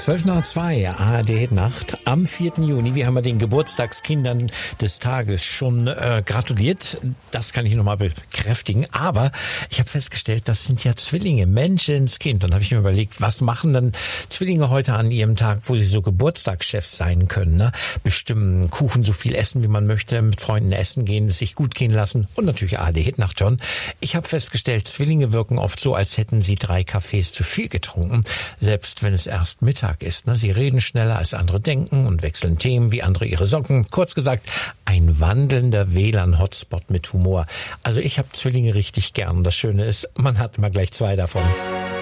12:02, ARD Nacht am 4. Juni. Wir haben den Geburtstagskindern des Tages schon gratuliert. Das kann ich nochmal bekräftigen. Aber ich habe festgestellt, das sind ja Zwillinge, Menschenskind. Und habe ich mir überlegt, was machen denn Zwillinge heute an ihrem Tag, wo sie so Geburtstagschefs sein können? Ne? Bestimmen, Kuchen so viel essen, wie man möchte, mit Freunden essen gehen, es sich gut gehen lassen und natürlich ARD-Nacht hören. Ich habe festgestellt, Zwillinge wirken oft so, als hätten sie 3 Kaffees zu viel getrunken, selbst wenn es erst Mittag ist. Sie reden schneller als andere denken und wechseln Themen wie andere ihre Socken. Kurz gesagt, ein wandelnder WLAN-Hotspot mit Humor. Also ich habe Zwillinge richtig gern. Das Schöne ist, man hat immer gleich 2 davon.